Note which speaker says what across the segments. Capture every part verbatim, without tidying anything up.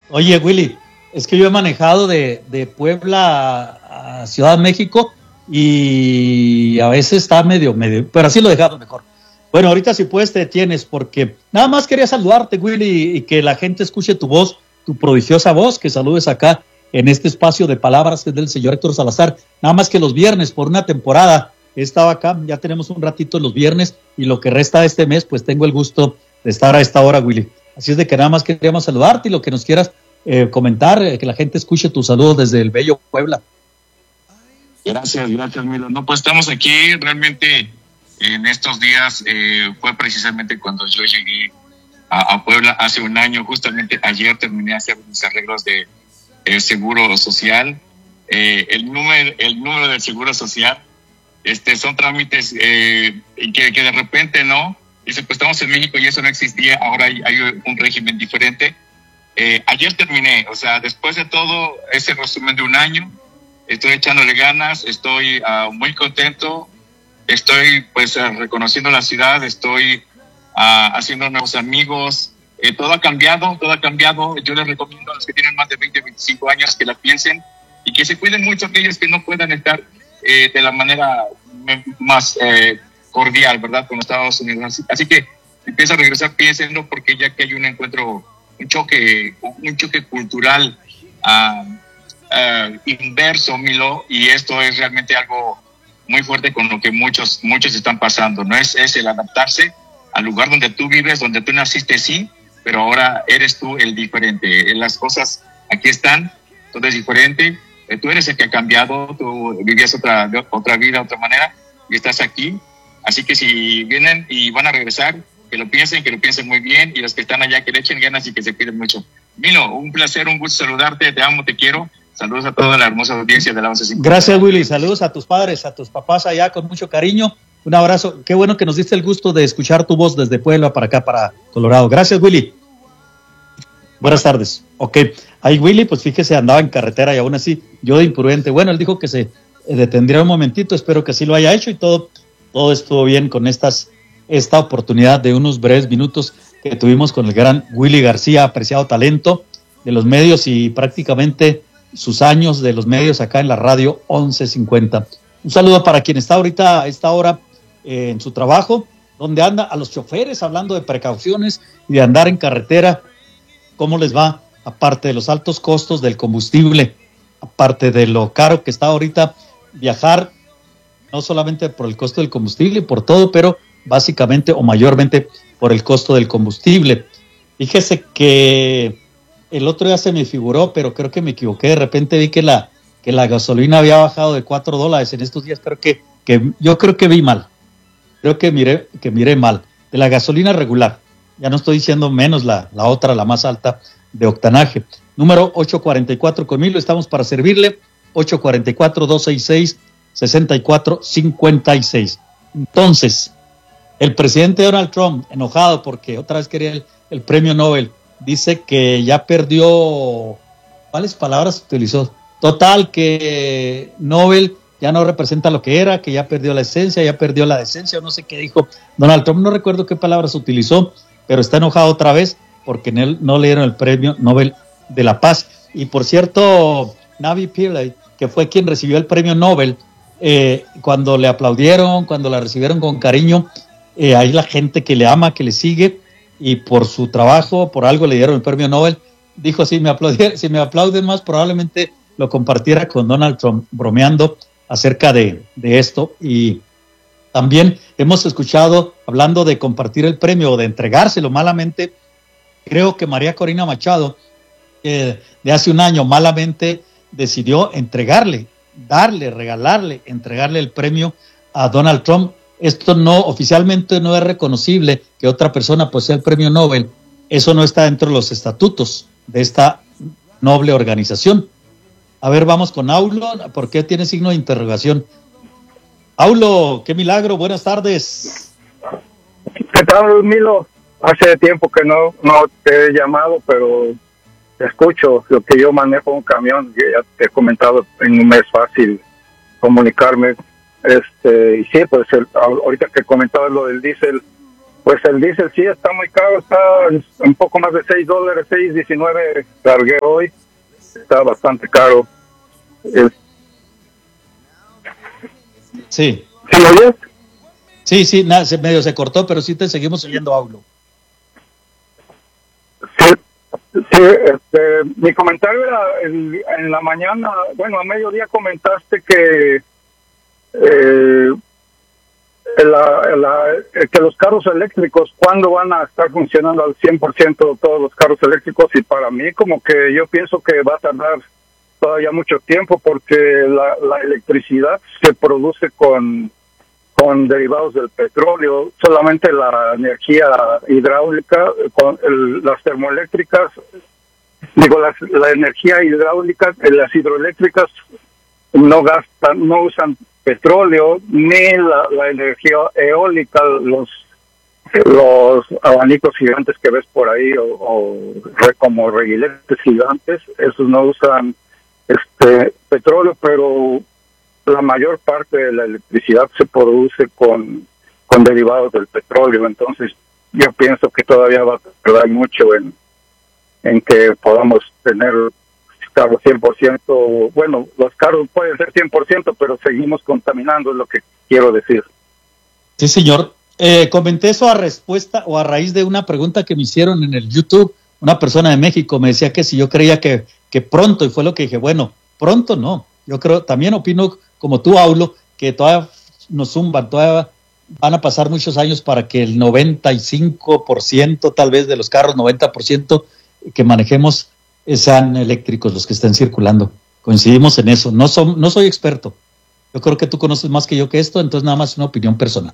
Speaker 1: Oye, Willy, es que yo he manejado de, de Puebla a, a Ciudad de México y a veces está medio, medio, pero así lo dejamos mejor. Bueno, ahorita si puedes te detienes porque nada más quería saludarte, Willy, y que la gente escuche tu voz, tu prodigiosa voz, que saludes acá en este espacio de palabras que es del señor Héctor Salazar. Nada más que los viernes, por una temporada, he estado acá, ya tenemos un ratito los viernes y lo que resta de este mes, pues tengo el gusto de estar a esta hora, Willy. Así es de que nada más queríamos saludarte y lo que nos quieras eh, comentar, eh, que la gente escuche tus saludos desde el bello Puebla.
Speaker 2: Gracias, gracias, Milo. No, pues estamos aquí realmente en estos días, eh, fue precisamente cuando yo llegué a, a Puebla hace un año, justamente ayer terminé de hacer mis arreglos de eh, seguro social. Eh, el número el número del seguro social este son trámites eh, que, que de repente no, dice, pues estamos en México y eso no existía, ahora hay, hay un régimen diferente. Eh, ayer terminé, o sea, después de todo ese resumen de un año, estoy echándole ganas, estoy uh, muy contento, estoy pues uh, reconociendo la ciudad, estoy uh, haciendo nuevos amigos, eh, todo ha cambiado, todo ha cambiado. Yo les recomiendo a los que tienen más de veinte, veinticinco años que la piensen y que se cuiden mucho aquellos que no puedan estar eh, de la manera más eh, cordial, ¿verdad?, con los Estados Unidos. Así que empieza a regresar, piénsenlo, porque ya que hay un encuentro, un choque, un choque cultural uh, Uh, inverso, Milo, y esto es realmente algo muy fuerte con lo que muchos muchos están pasando, ¿no? Es, es el adaptarse al lugar donde tú vives, donde tú naciste, sí, pero ahora eres tú el diferente. Las cosas aquí están, todo es diferente, tú eres el que ha cambiado, tú vivías otra, otra vida, otra manera, y estás aquí. Así que si vienen y van a regresar, que lo piensen, que lo piensen muy bien, y los que están allá, que le echen ganas y que se cuiden mucho. Milo, un placer, un gusto saludarte, te amo, te quiero. Saludos a toda la hermosa audiencia de la once cincuenta.
Speaker 1: Gracias, Willy. Saludos a tus padres, a tus papás allá con mucho cariño. Un abrazo. Qué bueno que nos diste el gusto de escuchar tu voz desde Puebla para acá, para Colorado. Gracias, Willy. Buenas tardes. Ok. Ahí Willy, pues fíjese, andaba en carretera y aún así, yo de imprudente. Bueno, él dijo que se detendría un momentito. Espero que así lo haya hecho y todo, todo estuvo bien con estas, esta oportunidad de unos breves minutos que tuvimos con el gran Willy García, apreciado talento de los medios y prácticamente sus años de los medios acá en la radio once cincuenta. Un saludo para quien está ahorita a esta hora eh, en su trabajo, donde anda, a los choferes, hablando de precauciones y de andar en carretera. ¿Cómo les va? Aparte de los altos costos del combustible, aparte de lo caro que está ahorita viajar, no solamente por el costo del combustible, por todo, pero básicamente o mayormente por el costo del combustible. Fíjese que el otro día se me figuró, pero creo que me equivoqué. De repente vi que la, que la gasolina había bajado de cuatro dólares en estos días. Creo que, que yo creo que vi mal. Creo que miré, que miré mal. De la gasolina regular. Ya no estoy diciendo menos la, la otra, la más alta de octanaje. Número ocho cuarenta y cuatro con Milo. Estamos para servirle. ocho cuarenta y cuatro, dos sesenta y seis, sesenta y cuatro cincuenta y seis. Entonces, el presidente Donald Trump, enojado porque otra vez quería el, el premio Nobel, dice que ya perdió, ¿cuáles palabras utilizó? Total, que Nobel ya no representa lo que era, que ya perdió la esencia, ya perdió la decencia, no sé qué dijo Donald Trump, no recuerdo qué palabras utilizó, pero está enojado otra vez porque en él no le dieron el premio Nobel de la Paz. Y por cierto, Navi Pillay, que fue quien recibió el premio Nobel, eh, cuando le aplaudieron, cuando la recibieron con cariño, eh, hay la gente que le ama, que le sigue, y por su trabajo, por algo le dieron el premio Nobel. Dijo, si me aplaudieran, si me aplauden más, probablemente lo compartiera con Donald Trump, bromeando acerca de, de esto. Y también hemos escuchado, hablando de compartir el premio o de entregárselo malamente, creo que María Corina Machado, eh, de hace un año, malamente decidió entregarle, darle, regalarle, entregarle el premio a Donald Trump. Esto no, oficialmente no es reconocible que otra persona posea el premio Nobel. Eso no está dentro de los estatutos de esta noble organización. A ver, vamos con Aulo. ¿Por qué tiene signo de interrogación? Aulo, qué milagro, buenas tardes.
Speaker 3: ¿Qué tal, Milo? Hace tiempo que no, no te he llamado, pero te escucho. Lo que yo manejo un camión, que ya te he comentado, en un mes fácil comunicarme. Este, y sí, pues el, ahorita que comentaba lo del diésel, pues el diésel sí está muy caro, está un poco más de seis dólares, seis diecinueve cargué hoy, está bastante caro. Es...
Speaker 1: Sí.
Speaker 3: ¿Sí lo oyes?
Speaker 1: Sí, sí, nada, se, medio se cortó, pero sí te seguimos oyendo, Aulo.
Speaker 3: Sí, sí este, mi comentario era el, en la mañana, bueno, a mediodía comentaste que eh, la, la, que los carros eléctricos, ¿cuándo van a estar funcionando al cien por ciento todos los carros eléctricos? Y para mí como que yo pienso que va a tardar todavía mucho tiempo, porque la, la electricidad se produce con con derivados del petróleo. Solamente la energía hidráulica, con el, las termoeléctricas, digo, las, la energía hidráulica, las hidroeléctricas no gastan, no usan petróleo, ni la, la energía eólica, los los abanicos gigantes que ves por ahí, o, o re, como reguiletes gigantes, esos no usan este petróleo, pero la mayor parte de la electricidad se produce con, con derivados del petróleo. Entonces yo pienso que todavía va a tardar mucho en, en que podamos tener carros cien por ciento. Bueno, los carros pueden ser cien por ciento, pero seguimos contaminando, es lo que quiero decir.
Speaker 1: Sí, señor. Eh, comenté eso a respuesta o a raíz de una pregunta que me hicieron en el YouTube. Una persona de México me decía que si yo creía que, que pronto, y fue lo que dije, bueno, pronto no. Yo creo, también opino como tú, Aulo, que todavía nos zumban, todavía van a pasar muchos años para que el noventa y cinco por ciento tal vez de los carros, noventa por ciento que manejemos sean eléctricos los que estén circulando. Coincidimos en eso. No, son, no soy experto. Yo creo que tú conoces más que yo que esto, entonces nada más una opinión personal.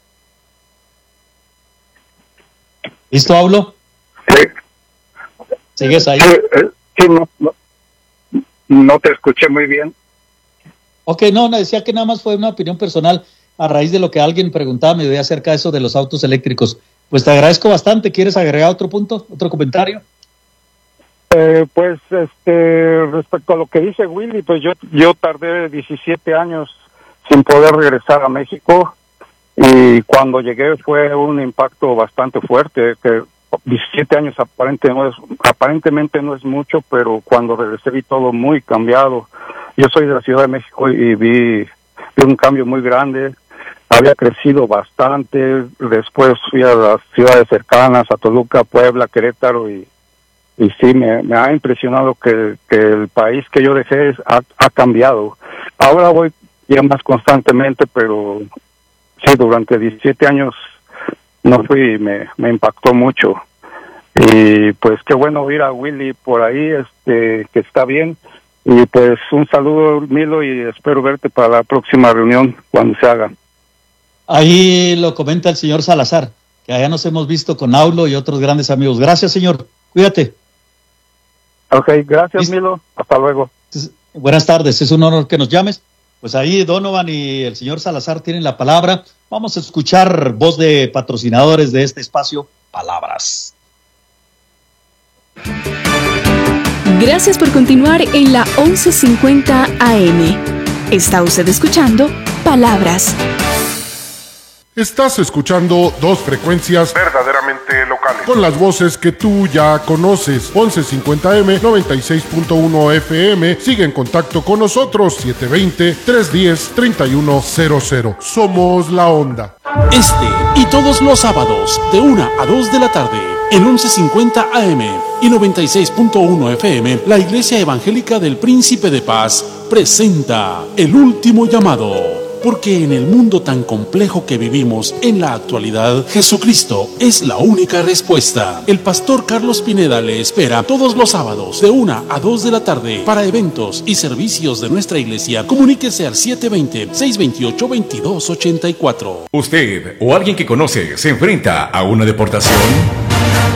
Speaker 1: ¿Listo, Aulo?
Speaker 3: Sí.
Speaker 1: ¿Sigues ahí?
Speaker 3: Sí, sí no, no, no te escuché muy bien.
Speaker 1: Ok, no, no, decía que nada más fue una opinión personal a raíz de lo que alguien preguntaba me dio acerca de eso de los autos eléctricos. Pues te agradezco bastante. ¿Quieres agregar otro punto, otro comentario?
Speaker 4: Eh, pues, este, respecto a lo que dice Willy, pues yo, yo tardé diecisiete años sin poder regresar a México, y cuando llegué fue un impacto bastante fuerte, que diecisiete años aparente no es, aparentemente no es mucho, pero cuando regresé vi todo muy cambiado. Yo soy de la Ciudad de México y vi, vi un cambio muy grande. Había crecido bastante. Después fui a las ciudades cercanas, a Toluca, Puebla, Querétaro, y, y sí, me, me ha impresionado que, que el país que yo dejé ha, ha cambiado. Ahora voy ya más constantemente, pero sí, durante diecisiete años no fui y me, me impactó mucho. Y pues qué bueno oír a Willy por ahí, este, que está bien. Y pues un saludo, Milo, y espero verte para la próxima reunión cuando se haga.
Speaker 1: Ahí lo comenta el señor Salazar, que allá nos hemos visto con Aulo y otros grandes amigos. Gracias, señor. Cuídate.
Speaker 4: Ok, gracias, Milo. Hasta luego.
Speaker 1: Buenas tardes, es un honor que nos llames. Pues ahí Donovan y el señor Salazar tienen la palabra. Vamos a escuchar voz de patrocinadores de este espacio, Palabras.
Speaker 5: Gracias por continuar en la once cincuenta A M. Está usted escuchando Palabras.
Speaker 6: Estás escuchando dos frecuencias verdaderamente locales, con las voces que tú ya conoces. once cincuenta A M, noventa y seis punto uno F M. Sigue en contacto con nosotros, siete dos cero, tres uno cero, tres uno cero cero. Somos La Onda.
Speaker 7: Este y todos los sábados, de una a dos de la tarde, en once cincuenta A M y noventa y seis punto uno F M, la Iglesia Evangélica del Príncipe de Paz presenta El Último Llamado. Porque en el mundo tan complejo que vivimos en la actualidad, Jesucristo es la única respuesta. El pastor Carlos Pineda le espera todos los sábados de una a dos de la tarde para eventos y servicios de nuestra iglesia. Comuníquese al siete dos cero, seis dos ocho, dos dos ocho cuatro.
Speaker 8: ¿Usted o alguien que conoce se enfrenta a una deportación?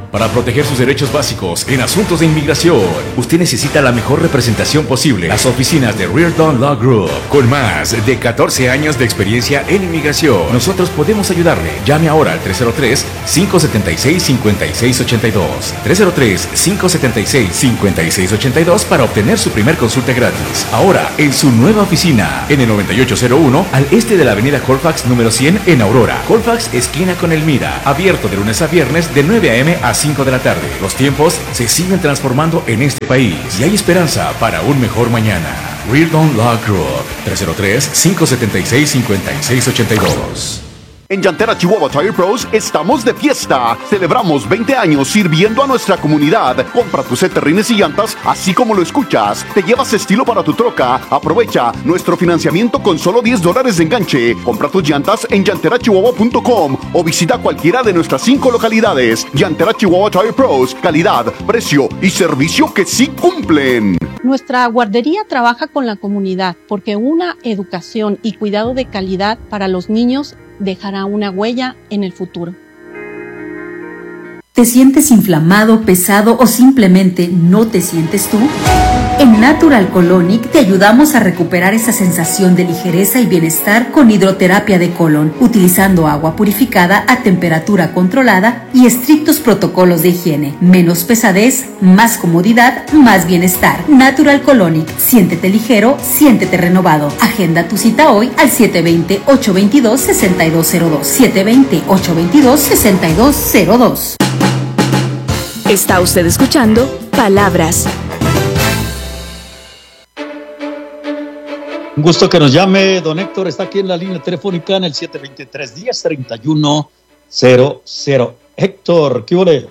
Speaker 8: para proteger sus derechos básicos en asuntos de inmigración. Usted necesita la mejor representación posible. Las oficinas de Reardon Law Group, con más de catorce años de experiencia en inmigración. Nosotros podemos ayudarle. Llame ahora al tres cero tres, cinco siete seis, cinco seis ocho dos. tres cero tres, cinco siete seis, cinco seis ocho dos para obtener su primer consulta gratis. Ahora, en su nueva oficina, en el noventa y ocho cero uno, al este de la avenida Colfax número cien en Aurora. Colfax, esquina con Elmira. Abierto de lunes a viernes de nueve a eme a cinco de la tarde. Los tiempos se siguen transformando en este país y hay esperanza para un mejor mañana. Reardon Law Group, tres cero tres, cinco siete seis, cinco seis ocho dos.
Speaker 9: En Llantera Chihuahua Tire Pros estamos de fiesta. Celebramos veinte años sirviendo a nuestra comunidad. Compra tus set de rines y llantas, así como lo escuchas. Te llevas estilo para tu troca. Aprovecha nuestro financiamiento con solo diez dólares de enganche. Compra tus llantas en llantera chihuahua punto com o visita cualquiera de nuestras cinco localidades. Llantera Chihuahua Tire Pros. Calidad, precio y servicio que sí cumplen.
Speaker 10: Nuestra guardería trabaja con la comunidad porque una educación y cuidado de calidad para los niños dejará una huella en el futuro.
Speaker 11: ¿Te sientes inflamado, pesado o simplemente no te sientes tú? En Natural Colonic te ayudamos a recuperar esa sensación de ligereza y bienestar con hidroterapia de colon, utilizando agua purificada a temperatura controlada y estrictos protocolos de higiene. Menos pesadez, más comodidad, más bienestar. Natural Colonic. Siéntete ligero, siéntete renovado. Agenda tu cita hoy al siete dos cero, ocho dos dos, seis dos cero dos. siete dos cero, ocho dos dos, seis dos cero dos.
Speaker 5: Está usted escuchando Palabras.
Speaker 1: Un gusto que nos llame, don Héctor, está aquí en la línea telefónica en el siete dos tres, uno cero, tres uno cero cero. Héctor, ¿qué huele?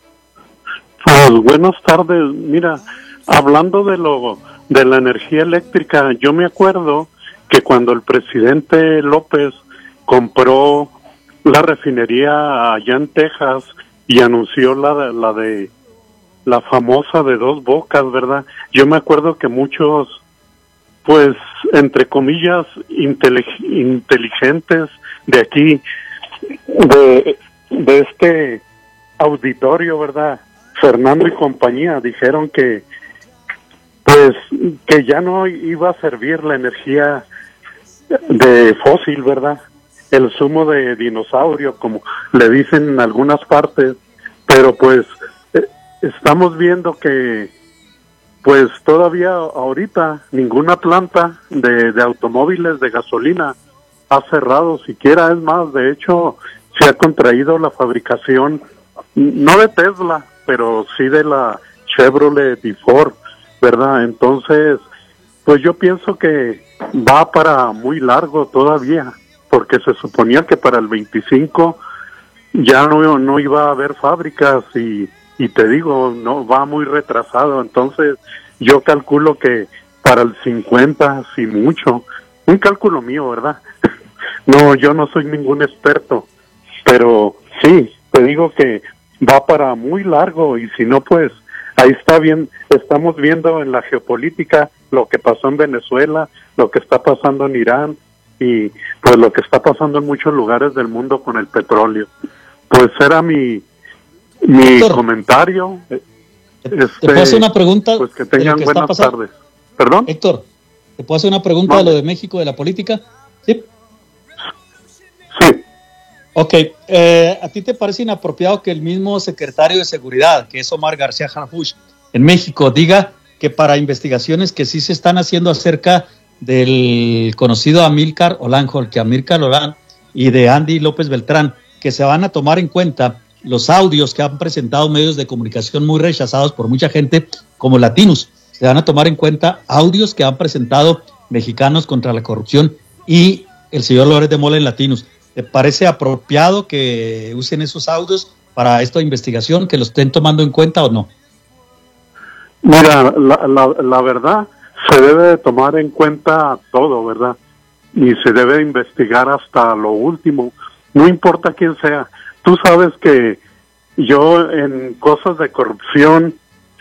Speaker 12: Pues buenas tardes. Mira, hablando de lo de la energía eléctrica, yo me acuerdo que cuando el presidente López compró la refinería allá en Texas y anunció la, la de la famosa de Dos Bocas, ¿verdad? Yo me acuerdo que muchos, pues, entre comillas, intelig- inteligentes de aquí, de, de este auditorio, ¿verdad? Fernando y compañía, dijeron que, pues, que ya no iba a servir la energía de fósil, ¿verdad? El zumo de dinosaurio, como le dicen en algunas partes, pero pues eh, estamos viendo que pues todavía ahorita ninguna planta de, de automóviles de gasolina ha cerrado siquiera, es más, de hecho se ha contraído la fabricación, no de Tesla, pero sí de la Chevrolet y Ford, ¿verdad? Entonces, pues yo pienso que va para muy largo todavía, porque se suponía que para el veinticinco ya no, no iba a haber fábricas y, y te digo, no va muy retrasado. Entonces yo calculo que para el cincuenta, si mucho, un cálculo mío, ¿verdad? No, yo no soy ningún experto, pero sí, te digo que va para muy largo y si no, pues ahí está bien, estamos viendo en la geopolítica lo que pasó en Venezuela, lo que está pasando en Irán, y pues lo que está pasando en muchos lugares del mundo con el petróleo. Pues era mi mi Héctor, comentario.
Speaker 1: ¿Te, este, ¿Te puedo hacer una pregunta?
Speaker 12: Pues que tengan
Speaker 1: que
Speaker 12: buenas tardes. ¿Perdón?
Speaker 1: Héctor, ¿te puedo hacer una pregunta
Speaker 12: ¿Vale?
Speaker 1: de lo de México, de la política? Sí.
Speaker 12: Sí.
Speaker 1: Ok, eh, ¿a ti te parece inapropiado que el mismo secretario de Seguridad, que es Omar García Harfuch, en México, diga que para investigaciones que sí se están haciendo acerca del conocido Amílcar Olanjo, que Amílcar Olán, y de Andy López Beltrán, que se van a tomar en cuenta los audios que han presentado medios de comunicación muy rechazados por mucha gente como Latinos? Se van a tomar en cuenta audios que han presentado mexicanos contra la corrupción y el señor Lórez de Mola en Latinos. ¿Te parece apropiado que usen esos audios para esta investigación, que los estén tomando en cuenta o no?
Speaker 12: Mira, la, la, la verdad, se debe de tomar en cuenta todo, ¿verdad? Y se debe investigar hasta lo último, no importa quién sea. Tú sabes que yo en cosas de corrupción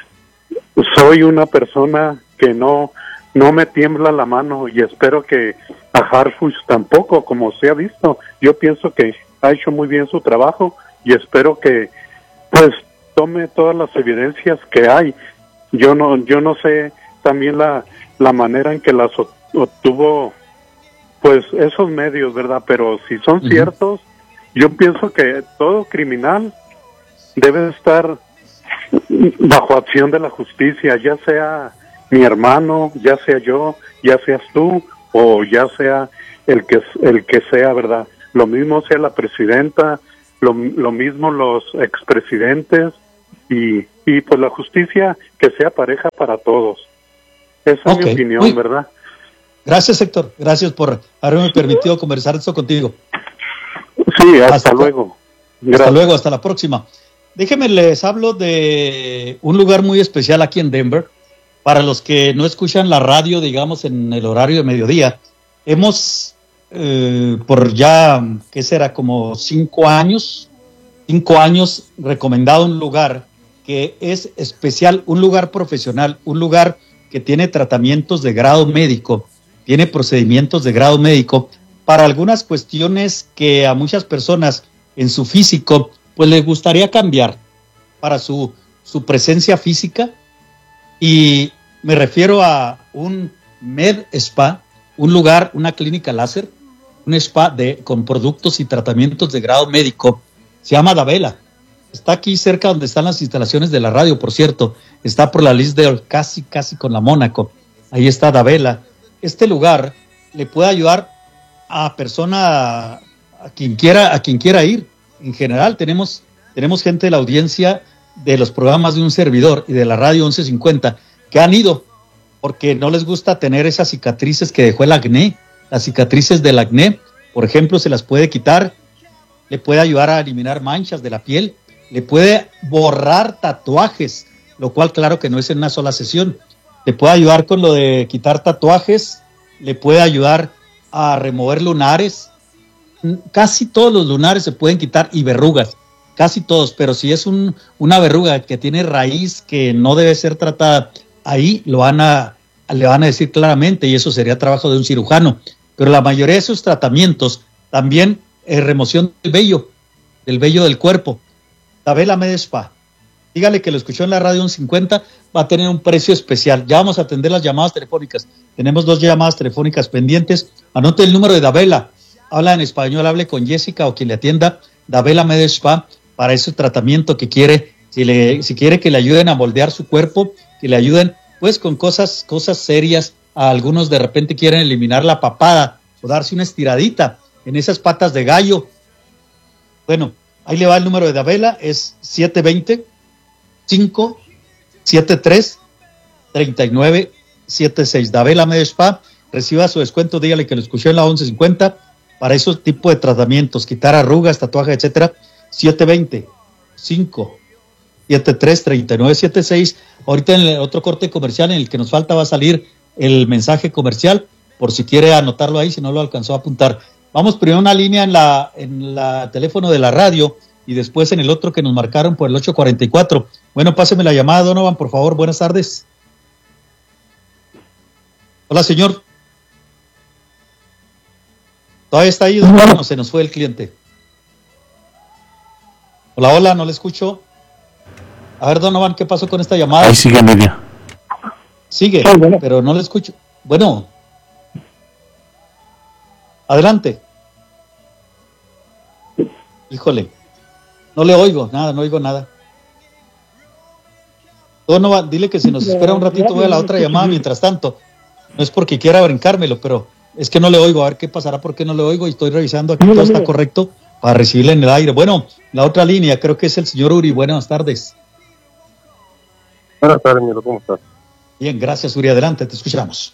Speaker 12: soy una persona que no no me tiembla la mano y espero que a Harfuch tampoco, como se ha visto. Yo pienso que ha hecho muy bien su trabajo y espero que pues tome todas las evidencias que hay. Yo no, yo no sé también la, la manera en que las obtuvo, pues, esos medios, ¿verdad? Pero si son uh-huh. ciertos, yo pienso que todo criminal debe estar bajo acción de la justicia, ya sea mi hermano, ya sea yo, ya seas tú, o ya sea el que el que sea, ¿verdad? Lo mismo sea la presidenta, lo, lo mismo los expresidentes, y, y pues la justicia que sea pareja para todos. Esa okay. es mi opinión, Uy. ¿verdad?
Speaker 1: Gracias, Héctor. Gracias por haberme permitido conversar esto contigo.
Speaker 12: Sí, hasta, hasta luego.
Speaker 1: Gracias. Hasta luego, hasta la próxima. Déjenme, les hablo de un lugar muy especial aquí en Denver. Para los que no escuchan la radio, digamos, en el horario de mediodía, hemos, eh, por ya, ¿qué será? Como cinco años, cinco años recomendado un lugar que es especial, un lugar profesional, un lugar que tiene tratamientos de grado médico, tiene procedimientos de grado médico para algunas cuestiones que a muchas personas en su físico pues les gustaría cambiar para su, su presencia física. Y me refiero a un med spa, un lugar, una clínica láser, un spa de, con productos y tratamientos de grado médico. Se llama Davela. Está aquí cerca donde están las instalaciones de la radio, por cierto. Está por la Lisdale, casi, casi con la Mónaco. Ahí está Davela. Este lugar le puede ayudar a persona, a quien quiera, a quien quiera ir. En general, tenemos, tenemos gente de la audiencia de los programas de un servidor y de la radio once cincuenta que han ido porque no les gusta tener esas cicatrices que dejó el acné. Las cicatrices del acné, por ejemplo, se las puede quitar, le puede ayudar a eliminar manchas de la piel, le puede borrar tatuajes, lo cual claro que no es en una sola sesión. Le puede ayudar con lo de quitar tatuajes, le puede ayudar a remover lunares. Casi todos los lunares se pueden quitar, y verrugas, casi todos, pero si es un, una verruga que tiene raíz que no debe ser tratada, ahí lo van a, le van a decir claramente, y eso sería trabajo de un cirujano. Pero la mayoría de esos tratamientos también es remoción del vello, del vello del cuerpo. Davela Med Spa. Dígale que lo escuchó en la radio once cincuenta, va a tener un precio especial. Ya vamos a atender las llamadas telefónicas. Tenemos dos llamadas telefónicas pendientes. Anote el número de Davela. Habla en español, hable con Jessica o quien le atienda. Davela Med Spa, para ese tratamiento que quiere, si, le, si quiere que le ayuden a moldear su cuerpo, que le ayuden pues con cosas, cosas serias. A algunos de repente quieren eliminar la papada o darse una estiradita en esas patas de gallo. Bueno, ahí le va el número de Davela, es siete dos cero, cinco siete tres, tres nueve siete seis. Davela Med Spa, reciba su descuento, dígale que lo escuchó en la once cincuenta para esos tipos de tratamientos, quitar arrugas, tatuajes, etcétera. siete dos cero, cinco siete tres, tres nueve siete seis. Ahorita en el otro corte comercial, en el que nos falta, va a salir el mensaje comercial, por si quiere anotarlo ahí, si no lo alcanzó a apuntar. Vamos primero una línea en la en la teléfono de la radio y después en el otro que nos marcaron por el ocho cuarenta y cuatro. Bueno, páseme la llamada, Donovan, por favor. Buenas tardes. Hola, señor. ¿Todavía está ahí, Donovan, o se nos fue el cliente? Hola, hola, no le escucho. A ver, Donovan, ¿qué pasó con esta llamada?
Speaker 13: Ahí sigue, Nidia.
Speaker 1: Sigue, pero no le escucho. Bueno. Adelante. Híjole. No le oigo, nada, no oigo nada. Donovan, dile que si nos espera un ratito voy a la otra llamada mientras tanto. No es porque quiera brincármelo, pero es que no le oigo. A ver qué pasará, por qué no le oigo. Y estoy revisando aquí, todo está correcto para recibirle en el aire. Bueno, la otra línea creo que es el señor Uri. Buenas tardes.
Speaker 14: Buenas tardes, Miro, ¿cómo estás?
Speaker 1: Bien, gracias, Uri. Adelante, te escuchamos.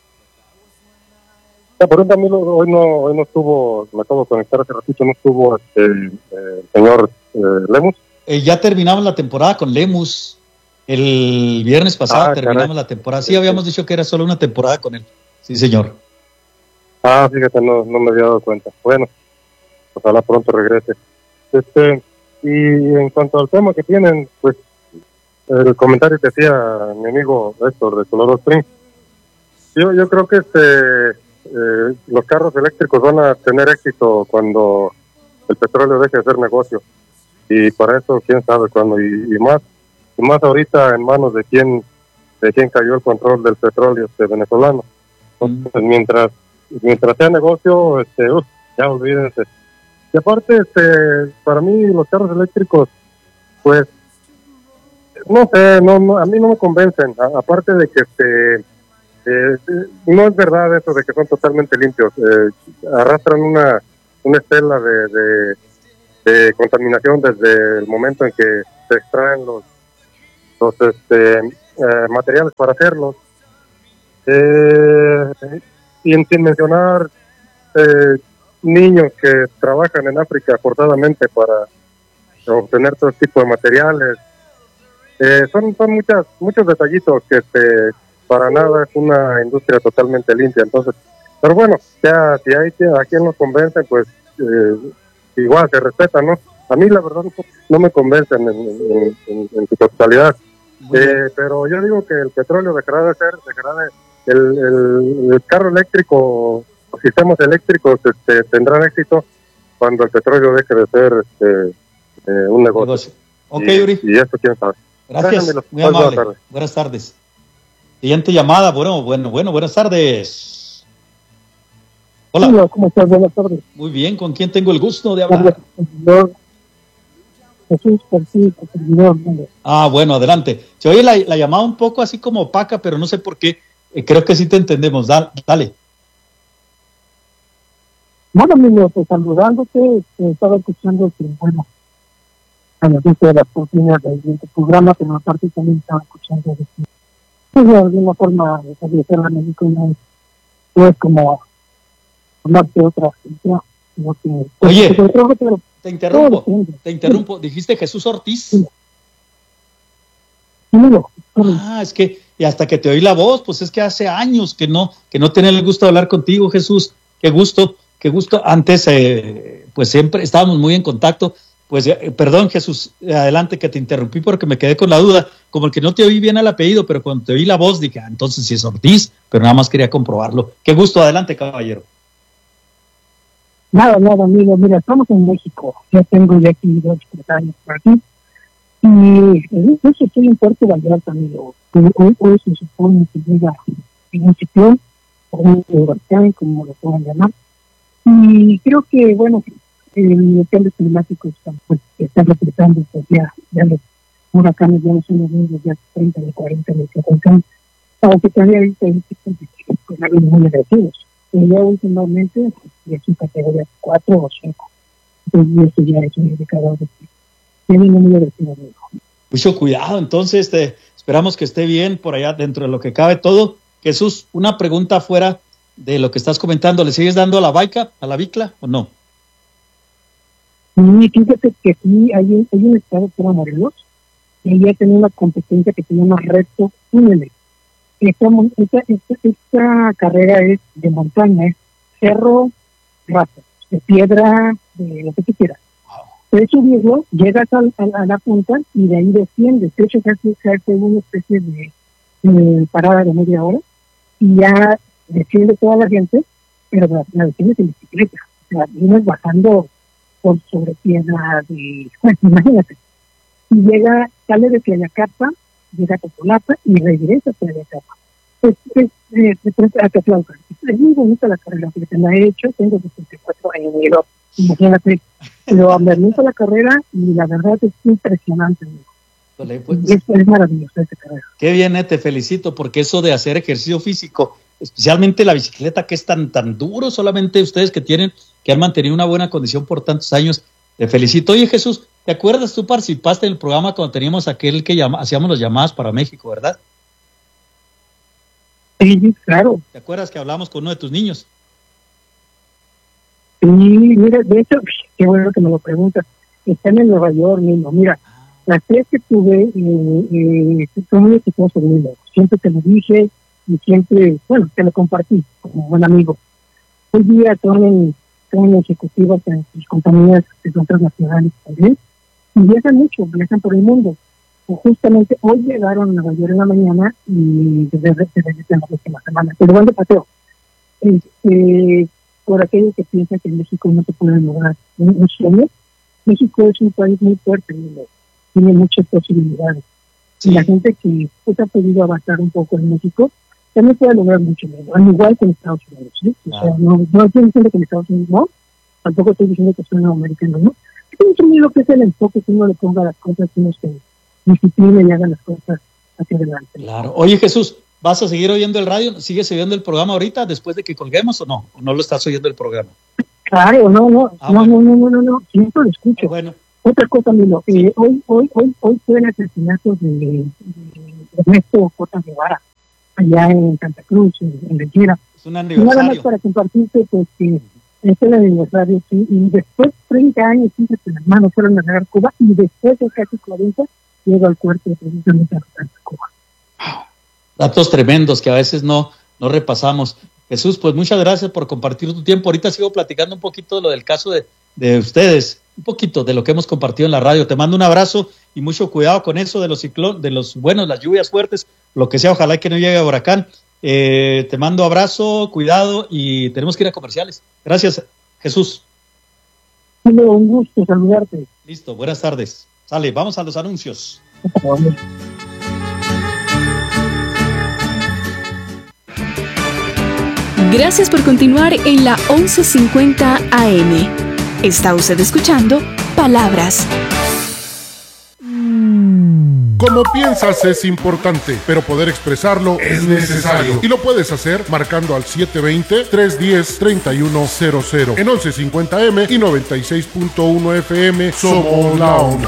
Speaker 14: Ya, por ejemplo, Milo, hoy no, hoy no estuvo, me acabo de conectar hace ratito, no estuvo este, eh, el señor eh, Lemus.
Speaker 1: Eh, ya terminamos la temporada con Lemus. El viernes pasado ah, terminamos caray. la temporada. Sí, habíamos dicho que era solo una temporada con él. Sí, señor.
Speaker 14: Ah, fíjate, no, no me había dado cuenta. Bueno, ojalá pronto regrese. Este, y en cuanto al tema que tienen, pues, el comentario que hacía mi amigo Héctor de Colorado Springs, yo, yo creo que este, eh, los carros eléctricos van a tener éxito cuando el petróleo deje de ser negocio. Y y para eso quién sabe cuándo, y, y más y más ahorita en manos de quién de quién cayó el control del petróleo este venezolano. Entonces, mm. mientras mientras sea negocio, este uf, ya olvídense. Y aparte, este para mí los carros eléctricos, pues no sé, no, no a mí no me convencen, a, aparte de que este Eh, no es verdad eso de que son totalmente limpios, eh, arrastran una una estela de, de, de contaminación desde el momento en que se extraen los los este, eh, materiales para hacerlos, eh, y sin mencionar eh, niños que trabajan en África forzadamente para obtener todo tipo de materiales, eh, son son muchas muchos detallitos que este para nada es una industria totalmente limpia. Entonces, pero bueno, ya si hay a quien nos convence, pues eh, igual se respeta, ¿no? A mí la verdad no me convencen en, en, en, en su totalidad, eh, pero yo digo que el petróleo dejará de ser, dejará de, el, el, el carro eléctrico, los sistemas eléctricos este, tendrán éxito cuando el petróleo deje de ser este, eh, un negocio. negocio.
Speaker 1: Ok,
Speaker 14: y,
Speaker 1: Yuri.
Speaker 14: Y eso quién sabe.
Speaker 1: Gracias, Gracias muy amable. Buenas tardes. Buenas tardes. Siguiente llamada, bueno, bueno, bueno, buenas tardes. Hola.
Speaker 13: Hola, ¿cómo estás? Buenas tardes.
Speaker 1: Muy bien, ¿con quién tengo el gusto de hablar?
Speaker 13: Jesús García, servidor.
Speaker 1: Ah, bueno, adelante. Se oye la, la llamada un poco así como opaca, pero no sé por qué. Eh, creo que sí te entendemos. Da, dale.
Speaker 13: Bueno, amigo, pues saludándote, eh, estaba escuchando que, bueno, a la vista de las oportunidades del programa, pero aparte también estaba escuchando de que pues, de alguna forma de establecer a México no es, no es como hablar de otra gente, sino que...
Speaker 1: Oye,
Speaker 13: pues, creo que, pero,
Speaker 1: te interrumpo, te interrumpo. Dijiste Jesús Ortiz.
Speaker 13: Sí. Amigo,
Speaker 1: ah, es que, y hasta que te oí la voz, pues es que hace años que no, que no tenía el gusto de hablar contigo, Jesús. Qué gusto, qué gusto. Antes, eh, pues siempre estábamos muy en contacto. Pues, eh, perdón, Jesús, adelante, que te interrumpí porque me quedé con la duda. Como el que no te oí bien el apellido, pero cuando te oí la voz dije, ah, entonces sí es Ortiz, pero nada más quería comprobarlo. Qué gusto, adelante, caballero.
Speaker 13: Nada, nada, amigo. Mira, estamos en México. Ya tengo ya aquí dos, tres años por aquí. Y eso estoy en Puerto Vallarta, amigo. Hoy, hoy se supone que llega en un ciclón, o un huracán, como lo puedan llamar. Y creo que, bueno, el cambio climático está, pues, está reflejando, pues ya, ya los huracanes ya no son los mismos, ya treinta, de cuarenta, de cincuenta, aunque todavía hay tipos de pues, muy agresivos. Y ya últimamente ya es un categoría cuatro o cinco. Entonces eso ya es un indicador de que tiene un muy agresivo.
Speaker 1: Mucho cuidado, entonces te, esperamos que esté bien por allá dentro de lo que cabe todo. Jesús, una pregunta fuera de lo que estás comentando, ¿le sigues dando a la baica, a la bicla o no?
Speaker 13: Sí, fíjate que aquí hay, hay un estado que era Morelos, y ella tiene una competencia que se llama Reto Túneles. Esta, esta, esta, esta carrera es de montaña, es cerro, rato, de piedra, de lo que tú quieras. Puedes subirlo, llegas a, a, a la punta y de ahí desciendes. De hecho, se hace, se hace una especie de, de parada de media hora y ya desciende toda la gente, pero la, la desciendes en bicicleta. O sea, vienes bajando por sobre piedra de... Bueno, imagínate. Y llega, sale de Tlayacapan, llega a Totolapa y regresa a Tlayacapan. Es, es, es, es, es, es muy bonita la carrera, porque te la he hecho, tengo sesenta y cuatro años, pero imagínate, pero me gusta la carrera y la verdad es impresionante.
Speaker 1: Vale, pues,
Speaker 13: es, es maravilloso esta carrera.
Speaker 1: Qué bien, eh, te felicito, porque eso de hacer ejercicio físico, especialmente la bicicleta que es tan, tan duro, solamente ustedes que tienen, que han mantenido una buena condición por tantos años, te felicito. Oye, Jesús, ¿te acuerdas? Tú participaste en el programa cuando teníamos aquel que llama, hacíamos las llamadas para México, ¿verdad?
Speaker 13: Sí, claro.
Speaker 1: ¿Te acuerdas que hablamos con uno de tus niños?
Speaker 13: Sí, mira, de hecho, qué bueno que me lo preguntas. Están en Nueva York, niño. Mira, las tres que tuve, eh, eh, son muy exitosos, niño. Siempre te lo dije y siempre, bueno, te lo compartí como buen amigo. Hoy día son, en, son ejecutivos en sus compañías de transnacionales también y viajan mucho, viajan por el mundo. O justamente hoy llegaron a Nueva York en la mañana y desde regresan la próxima semana. Pero van de paseo. Este, por aquellos que piensan que en México no se puede lograr un, un sueño, México es un país muy fuerte, ¿no? Tiene muchas posibilidades. Sí. Y la gente que pues, ha podido avanzar un poco en México también puede lograr mucho menos, al igual que en Estados Unidos, ¿sí? O sea, no, no estoy diciendo que en Estados Unidos no, tampoco estoy diciendo que son americanos, ¿no? Estoy diciendo que es el enfoque que uno le ponga a las cosas, que uno se disciplina y haga las cosas hacia adelante.
Speaker 1: Claro. Oye, Jesús, ¿vas a seguir oyendo el radio? ¿Sigues oyendo el programa ahorita después de que colguemos o no? ¿O no lo estás oyendo el programa?
Speaker 13: Claro, no, no,
Speaker 1: ah,
Speaker 13: no,
Speaker 1: bueno.
Speaker 13: no, no, no, no, no, siempre lo escucho.
Speaker 1: Ah, bueno.
Speaker 13: Otra cosa, Milo, eh, hoy, hoy, hoy, hoy fue el asesinato de, de Ernesto J. Guevara, allá en Santa Cruz, en, en Lechera.
Speaker 1: Es un aniversario.
Speaker 13: Nada más para compartirte, pues, que es el aniversario, sí, y después treinta años, fíjate, mis hermanos fueron a regar Cuba, y después de casi cuarenta, llega al cuerpo precisamente a regar Cuba.
Speaker 1: Datos tremendos que a veces no, no repasamos. Jesús, pues muchas gracias por compartir tu tiempo. Ahorita sigo platicando un poquito de lo del caso de, de ustedes, un poquito de lo que hemos compartido en la radio. Te mando un abrazo y mucho cuidado con eso de los ciclones, de los buenos, las lluvias fuertes, lo que sea, ojalá que no llegue a huracán. Eh, te mando abrazo, cuidado y tenemos que ir a comerciales. Gracias, Jesús.
Speaker 13: Sí, un gusto saludarte.
Speaker 1: Listo, buenas tardes. Sale, vamos a los anuncios.
Speaker 5: Gracias por continuar en la once cincuenta A M. Está usted escuchando Palabras.
Speaker 6: Como piensas es importante, pero poder expresarlo es necesario. Y lo puedes hacer marcando al siete dos cero, tres uno cero, tres uno cero cero. En once cincuenta A M y noventa y seis punto uno F M somos la onda.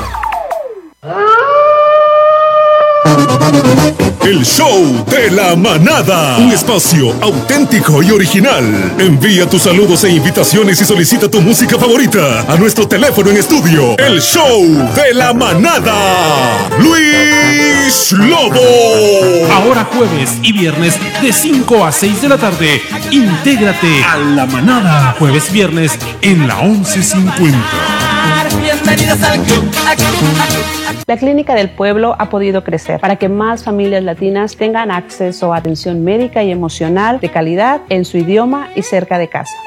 Speaker 15: El show de la manada. Un espacio auténtico y original. Envía tus saludos e invitaciones y solicita tu música favorita a nuestro teléfono en estudio. El show de la manada. Luis Lobo.
Speaker 7: Ahora jueves y viernes de cinco a seis de la tarde. Intégrate a la manada. Jueves y viernes en la once cincuenta.
Speaker 16: Bienvenidos al club, al club, al club. La Clínica del Pueblo ha podido crecer para que más familias latinas tengan acceso a atención médica y emocional de calidad en su idioma y cerca de casa.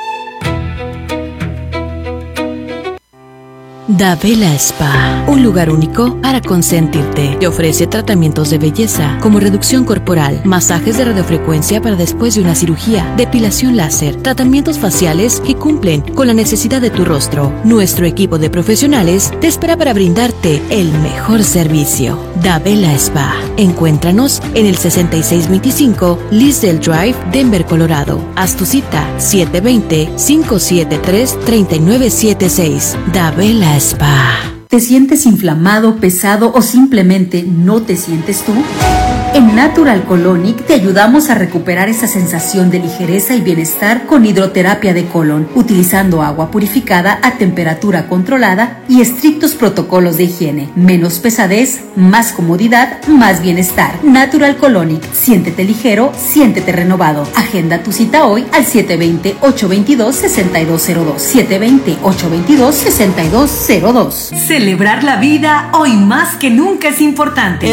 Speaker 17: Davela Spa, un lugar único para consentirte. Te ofrece tratamientos de belleza como reducción corporal, masajes de radiofrecuencia para después de una cirugía, depilación láser, tratamientos faciales que cumplen con la necesidad de tu rostro. Nuestro equipo de profesionales te espera para brindarte el mejor servicio. Davela Spa. Encuéntranos en el sesenta y seis veinticinco Lisdale Drive, Denver, Colorado. Haz tu cita siete dos cero, cinco siete tres, tres nueve siete seis. Davela Spa.
Speaker 11: ¿Te sientes inflamado, pesado o simplemente no te sientes tú? En Natural Colonic te ayudamos a recuperar esa sensación de ligereza y bienestar con hidroterapia de colon, utilizando agua purificada a temperatura controlada y estrictos protocolos de higiene. Menos pesadez, más comodidad, más bienestar. Natural Colonic. Siéntete ligero, siéntete renovado. Agenda tu cita hoy al siete dos cero, ocho dos dos, seis dos cero dos. siete dos cero, ocho dos dos, seis dos cero dos. Celebrar la vida hoy más que nunca es importante.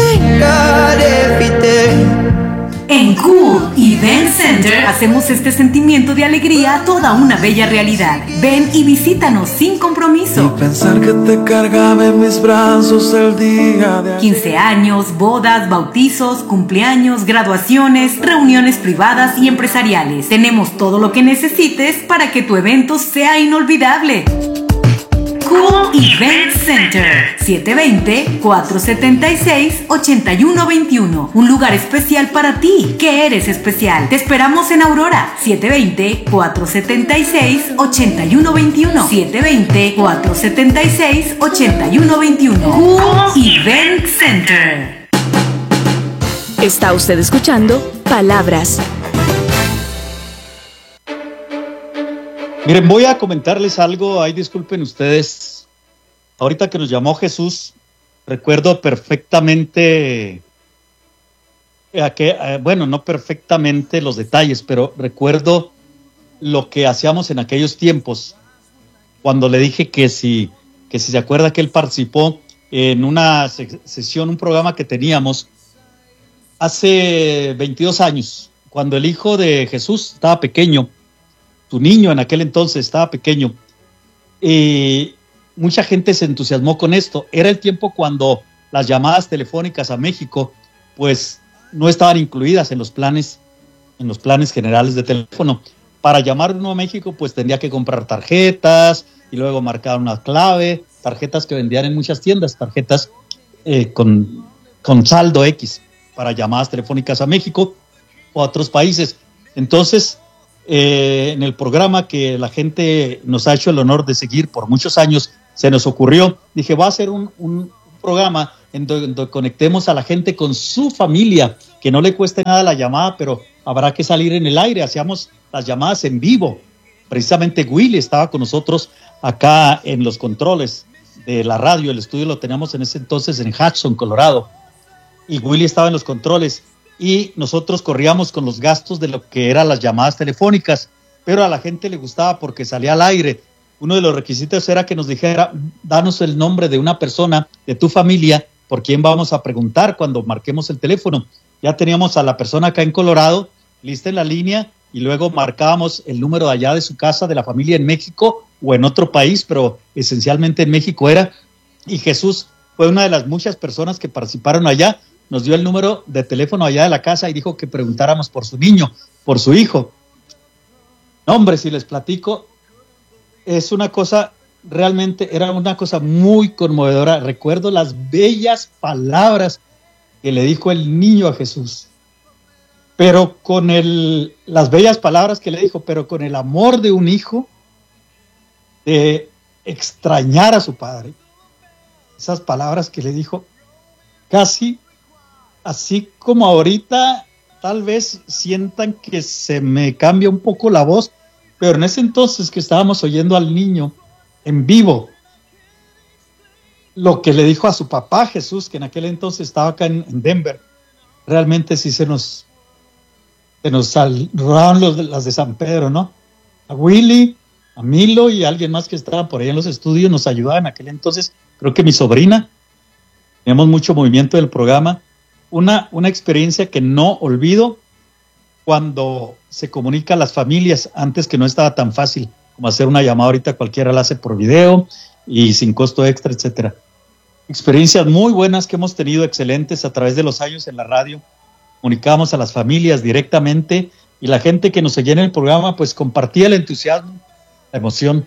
Speaker 11: En Cool Event Center hacemos este sentimiento de alegría toda una bella realidad. Ven y visítanos sin compromiso.
Speaker 18: Y pensar que te cargaba en mis brazos el día de
Speaker 11: quince años, bodas, bautizos, cumpleaños, graduaciones, reuniones privadas y empresariales. Tenemos todo lo que necesites para que tu evento sea inolvidable. Cool Event Center, siete dos cero, cuatro siete seis, ocho uno dos uno. Un lugar especial para ti, que eres especial. Te esperamos en Aurora, siete dos cero, cuatro siete seis, ocho uno dos uno. siete dos cero, cuatro siete seis, ocho uno dos uno. Cool Event Center.
Speaker 5: Está usted escuchando Palabras.
Speaker 1: Miren, voy a comentarles algo, ahí disculpen ustedes. Ahorita que nos llamó Jesús, recuerdo perfectamente, a que, eh, bueno, no perfectamente los detalles, pero recuerdo lo que hacíamos en aquellos tiempos, cuando le dije que si, que si se acuerda que él participó en una sesión, un programa que teníamos hace veintidós años, cuando el hijo de Jesús estaba pequeño. Tu niño en aquel entonces estaba pequeño, eh, mucha gente se entusiasmó con esto. Era el tiempo cuando las llamadas telefónicas a México, pues, no estaban incluidas en los planes, en los planes generales de teléfono. Para llamar uno a México, pues tendría que comprar tarjetas y luego marcar una clave, tarjetas que vendían en muchas tiendas, tarjetas eh, con, con saldo X para llamadas telefónicas a México o a otros países. Entonces, eh, en el programa que la gente nos ha hecho el honor de seguir por muchos años, se nos ocurrió, dije, va a ser un, un programa en donde, donde conectemos a la gente con su familia, que no le cueste nada la llamada, pero habrá que salir en el aire. Hacíamos las llamadas en vivo. Precisamente Willy estaba con nosotros acá en los controles de la radio. El estudio lo teníamos en ese entonces en Hudson, Colorado. Y Willy estaba en los controles. Y nosotros corríamos con los gastos de lo que eran las llamadas telefónicas. Pero a la gente le gustaba porque salía al aire. Uno de los requisitos era que nos dijera, danos el nombre de una persona de tu familia por quien vamos a preguntar cuando marquemos el teléfono. Ya teníamos a la persona acá en Colorado, lista en la línea, y luego marcábamos el número de allá de su casa, de la familia en México o en otro país, pero esencialmente en México era. Y Jesús fue una de las muchas personas que participaron allá, nos dio el número de teléfono allá de la casa y dijo que preguntáramos por su niño, por su hijo. No, hombre, si les platico, es una cosa, realmente era una cosa muy conmovedora. Recuerdo las bellas palabras que le dijo el niño a Jesús, pero con el, las bellas palabras que le dijo, pero con el amor de un hijo, de extrañar a su padre. Esas palabras que le dijo, casi así como ahorita, tal vez sientan que se me cambia un poco la voz, pero en ese entonces que estábamos oyendo al niño en vivo, lo que le dijo a su papá Jesús, que en aquel entonces estaba acá en, en Denver, realmente sí se nos, se nos salieron los de, las de San Pedro, ¿no? A Willy, a Milo y a alguien más que estaba por ahí en los estudios nos ayudaba en aquel entonces, creo que mi sobrina. Teníamos mucho movimiento del programa. Una, una experiencia que no olvido cuando se comunica a las familias, antes que no estaba tan fácil como hacer una llamada, ahorita cualquiera la hace por video y sin costo extra, etcétera. Experiencias muy buenas que hemos tenido, excelentes a través de los años en la radio. Comunicábamos a las familias directamente y la gente que nos seguía en el programa pues compartía el entusiasmo, la emoción.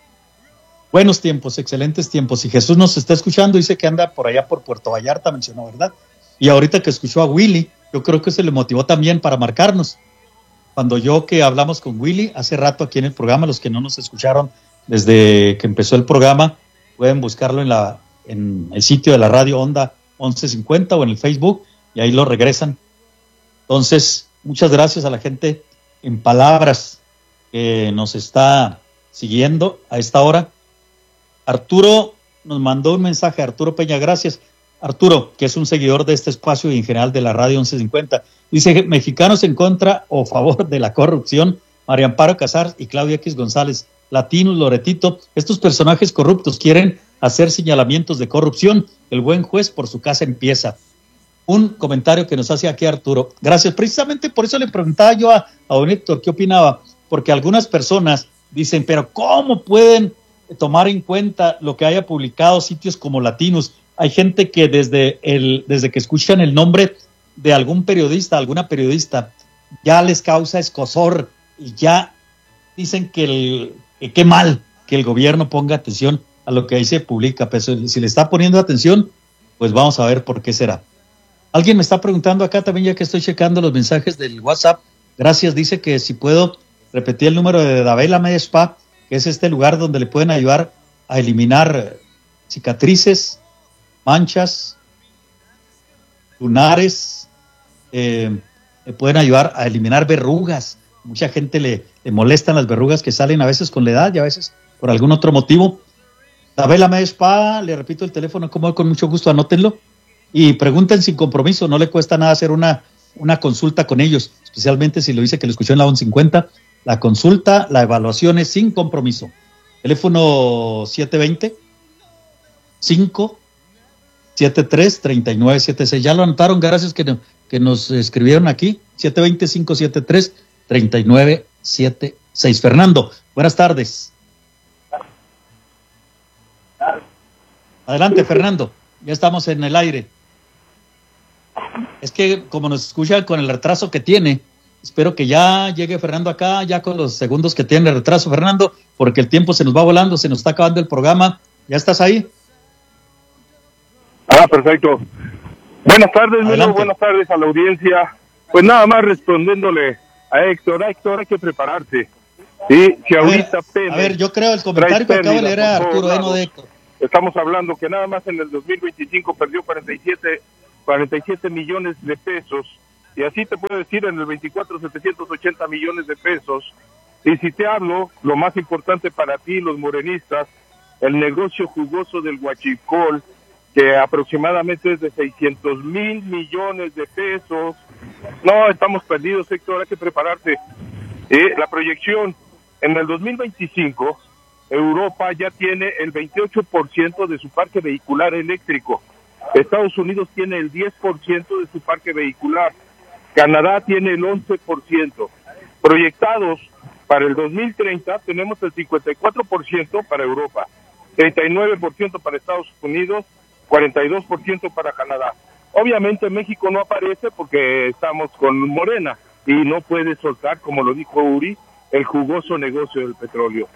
Speaker 1: Buenos tiempos, excelentes tiempos. Y Jesús nos está escuchando, dice que anda por allá por Puerto Vallarta, mencionó, ¿verdad? Y ahorita que escuchó a Willy, yo creo que se le motivó también para marcarnos. Cuando yo que hablamos con Willy hace rato aquí en el programa, los que no nos escucharon desde que empezó el programa, pueden buscarlo en, la, en el sitio de la radio Onda once cincuenta o en el Facebook y ahí lo regresan. Entonces, muchas gracias a la gente en palabras que nos está siguiendo a esta hora. Arturo nos mandó un mensaje, Arturo Peña, gracias. Arturo, que es un seguidor de este espacio y en general de la radio once cincuenta, dice, mexicanos en contra o favor de la corrupción, María Amparo Casar y Claudia X González, Latinos, Loretito, estos personajes corruptos quieren hacer señalamientos de corrupción, el buen juez por su casa empieza. Un comentario que nos hace aquí Arturo. Gracias, precisamente por eso le preguntaba yo a, a don Héctor qué opinaba, porque algunas personas dicen, pero ¿cómo pueden tomar en cuenta lo que haya publicado sitios como Latinos? Hay gente que desde, el, desde que escuchan el nombre de algún periodista, alguna periodista, ya les causa escozor y ya dicen que, el, que qué mal que el gobierno ponga atención a lo que ahí se publica. Pero si le está poniendo atención, pues vamos a ver por qué será. Alguien me está preguntando acá también, ya que estoy checando los mensajes del WhatsApp. Gracias, dice que si puedo repetir el número de Davela Med Spa, que es este lugar donde le pueden ayudar a eliminar cicatrices, manchas, lunares, eh, le pueden ayudar a eliminar verrugas. Mucha gente le, le molestan las verrugas que salen a veces con la edad y a veces por algún otro motivo. Davela Med Spa, le repito el teléfono, como con mucho gusto, anótenlo y pregunten sin compromiso, no le cuesta nada hacer una, una consulta con ellos, especialmente si lo dice que lo escuchó en la once cincuenta. La consulta, la evaluación es sin compromiso. Teléfono siete dos cero, cinco siete tres, tres nueve siete seis. Ya lo anotaron, gracias que, no, que nos escribieron aquí. siete dos cero, cinco siete tres, tres nueve siete seis. Fernando, buenas tardes. Adelante, Fernando, ya estamos en el aire. Es que como nos escuchan con el retraso que tiene, espero que ya llegue Fernando acá, ya con los segundos que tiene el retraso, Fernando, porque el tiempo se nos va volando, se nos está acabando el programa. ¿Ya estás ahí?
Speaker 19: Ah, perfecto. Buenas tardes, Milo, buenas tardes a la audiencia. Pues nada más respondiéndole a Héctor. A Héctor, hay que prepararse. Sí, si
Speaker 1: a
Speaker 19: ahorita
Speaker 1: ver,
Speaker 19: Pemex
Speaker 1: a ver, yo creo el comentario que acaba de leer a Arturo, eh, no de Héctor.
Speaker 19: Estamos hablando que nada más en el dos mil veinticinco perdió cuarenta y siete millones de pesos, y así te puedo decir en el veinticuatro setecientos ochenta millones de pesos. Y si te hablo, lo más importante para ti, los morenistas, el negocio jugoso del huachicol, que aproximadamente es de seiscientos mil millones de pesos. No, estamos perdidos, Héctor, hay que prepararte. Eh, la proyección en el dos mil veinticinco, Europa ya tiene el veintiocho por ciento de su parque vehicular eléctrico. Estados Unidos tiene el diez por ciento de su parque vehicular. Canadá tiene el once por ciento. Proyectados para el dos mil treinta tenemos el cincuenta y cuatro por ciento para Europa, treinta y nueve por ciento para Estados Unidos, cuarenta y dos por ciento para Canadá. Obviamente México no aparece porque estamos con Morena y no puede soltar, como lo dijo Uri, el jugoso negocio del petróleo.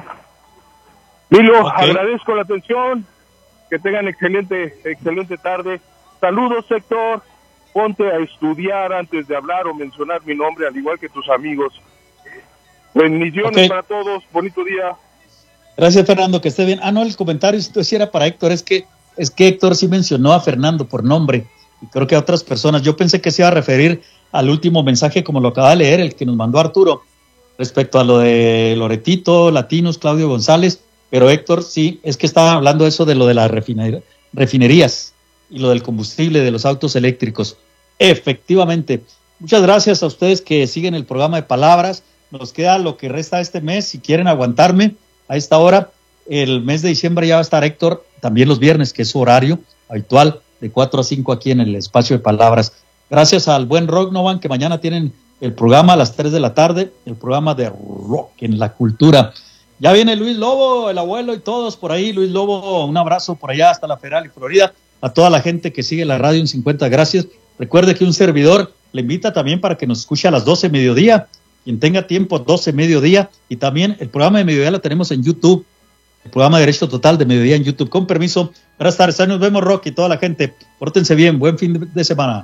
Speaker 19: Milo, okay. Agradezco la atención, que tengan excelente, excelente tarde. Saludos, Héctor. Ponte a estudiar antes de hablar o mencionar mi nombre, al igual que tus amigos. Bendiciones okay. para todos, bonito día.
Speaker 1: Gracias, Fernando, que esté bien. Ah, no, el comentario si sí era para Héctor, es que, es que Héctor sí mencionó a Fernando por nombre, y creo que a otras personas. Yo pensé que se iba a referir al último mensaje, como lo acaba de leer, el que nos mandó Arturo, respecto a lo de Loretito, Latinos, Claudio González. Pero Héctor, sí, es que estaba hablando eso de lo de las refiner- refinerías y lo del combustible de los autos eléctricos. Efectivamente. Muchas gracias a ustedes que siguen el programa de Palabras. Nos queda lo que resta de este mes. Si quieren aguantarme a esta hora, el mes de diciembre ya va a estar Héctor, también los viernes, que es su horario habitual, de cuatro a cinco aquí en el espacio de Palabras. Gracias al buen Rock Novan, que mañana tienen el programa a las tres de la tarde, el programa de rock en la cultura. Ya viene Luis Lobo, el abuelo y todos por ahí. Luis Lobo, un abrazo por allá hasta la Federal y Florida. A toda la gente que sigue la radio en cincuenta, gracias. Recuerde que un servidor le invita también para que nos escuche a las doce mediodía. Quien tenga tiempo, doce mediodía. Y también el programa de mediodía lo tenemos en YouTube. El programa de Derecho Total de mediodía en YouTube. Con permiso. Buenas tardes. Ahí nos vemos, Rock y toda la gente. Pórtense bien. Buen fin de semana.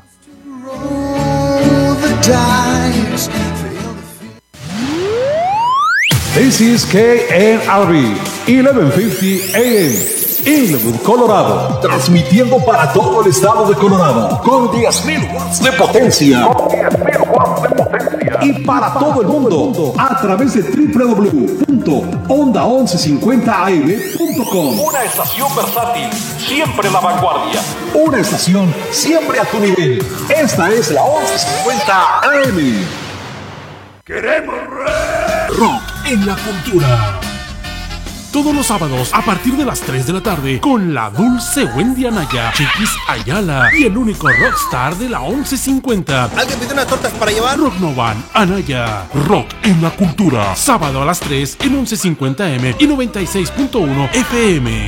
Speaker 20: This is K N R B, eleven fifty A M, Inglewood, Colorado. Transmitiendo para todo el estado de Colorado con diez mil watts de potencia. Con diez mil watts de potencia. Y para todo el mundo a través de doble u doble u doble u punto onda once cincuenta a m punto com. Una estación versátil, siempre la vanguardia. Una estación siempre a tu nivel. Esta es la once cincuenta A M. Queremos rock en la cultura.
Speaker 7: Todos los sábados a partir de las tres de la tarde con la dulce Wendy Anaya, Chiquis Ayala y el único rockstar de la once cincuenta.
Speaker 21: ¿Alguien pidió unas tortas para llevar?
Speaker 7: Rock Novan, Anaya. Rock en la cultura. Sábado a las tres en once cincuenta A M y noventa y seis punto uno F M.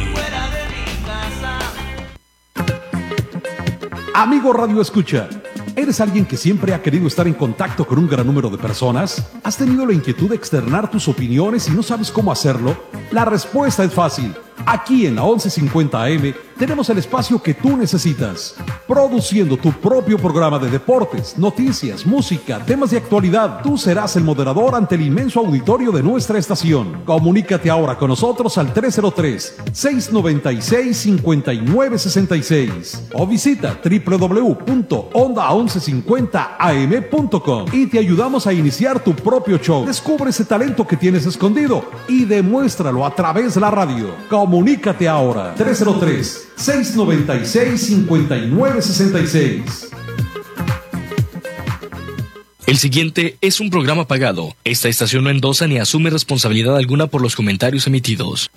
Speaker 20: Amigo Radio Escucha, ¿eres alguien que siempre ha querido estar en contacto con un gran número de personas? ¿Has tenido la inquietud de externar tus opiniones y no sabes cómo hacerlo? La respuesta es fácil. Aquí en la once cincuenta A M tenemos el espacio que tú necesitas. Produciendo tu propio programa de deportes, noticias, música, temas de actualidad. Tú serás el moderador ante el inmenso auditorio de nuestra estación. Comunícate ahora con nosotros al tres cero tres, seis nueve seis, cinco nueve seis seis o visita doble u doble u doble u punto onda once cincuenta a m punto com y te ayudamos a iniciar tu propio show. Descubre ese talento que tienes escondido y demuéstralo a través de la radio. Comunícate ahora, tres cero tres, seis nueve seis, cinco nueve seis seis.
Speaker 22: El siguiente es un programa pagado. Esta estación no endosa ni asume responsabilidad alguna por los comentarios emitidos.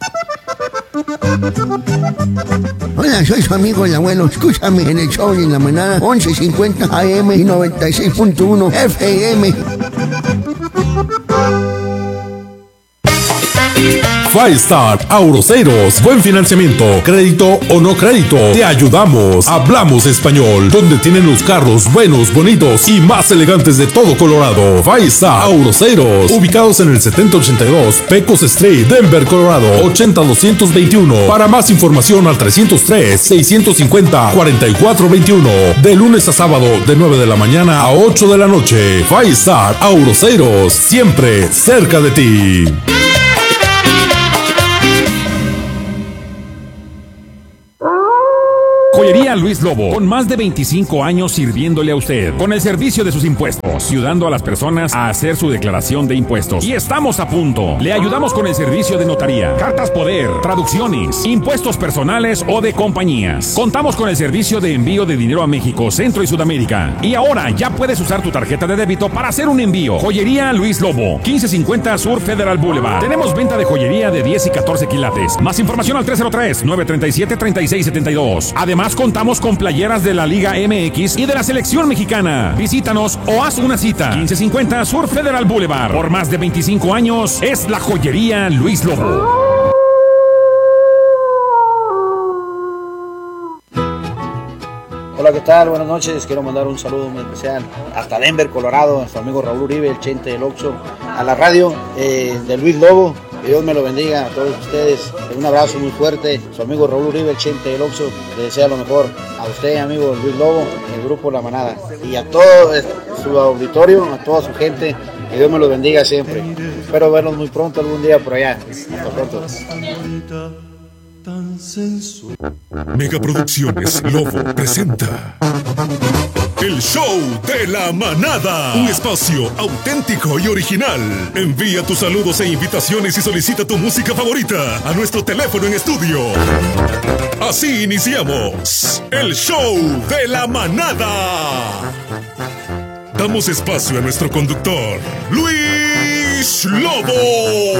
Speaker 23: Hola, soy su amigo el abuelo. Escúchame en el show de la manada once cincuenta A M y noventa y seis punto uno F M.
Speaker 15: Five Star Auroceros. Buen financiamiento, crédito o no crédito. Te ayudamos. Hablamos español. Donde tienen los carros buenos, bonitos y más elegantes de todo Colorado. Five Star Auroceros. Ubicados en el setenta ochenta y dos Pecos Street, Denver, Colorado. ochenta doscientos veintiuno. Para más información al trescientos tres, seiscientos cincuenta, cuarenta y cuatro veintiuno. De lunes a sábado de nueve de la mañana a ocho de la noche. Five Star Auroceros. Siempre cerca de ti.
Speaker 2: Joyería Luis Lobo, con más de veinticinco años sirviéndole a usted, con el servicio de sus impuestos, ayudando a las personas a hacer su declaración de impuestos. Y estamos a punto. Le ayudamos con el servicio de notaría, cartas poder, traducciones, impuestos personales o de compañías. Contamos con el servicio de envío de dinero a México, Centro y Sudamérica. Y ahora ya puedes usar tu tarjeta de débito para hacer un envío. Joyería Luis Lobo, quince cincuenta Sur Federal Boulevard. Tenemos venta de joyería de diez y catorce quilates. Más información al tres cero tres, nueve tres siete, tres seis siete dos. Además, contamos con playeras de la Liga M X y de la Selección Mexicana. Visítanos o haz una cita. quince cincuenta Sur Federal Boulevard. Por más de veinticinco años es la Joyería Luis Lobo.
Speaker 3: Hola, ¿qué tal? Buenas noches. Quiero mandar un saludo muy especial hasta Denver, Colorado, a su amigo Raúl Uribe, el Chente del Oxxo, a la radio eh, de Luis Lobo. Que Dios me lo bendiga a todos ustedes. Un abrazo muy fuerte. Su amigo Raúl Uribe, el Chente del Oxxo, le desea lo mejor a usted, amigo Luis Lobo, el grupo La Manada. Y a todo su auditorio, a toda su gente, que Dios me lo bendiga siempre. Espero verlos muy pronto algún día por allá. Hasta pronto.
Speaker 15: Megaproducciones Lobo presenta El Show de la Manada, un espacio auténtico y original. Envía tus saludos e invitaciones y solicita tu música favorita a nuestro teléfono en estudio. Así iniciamos El Show de la Manada. Damos espacio a nuestro conductor, Luis Lobo.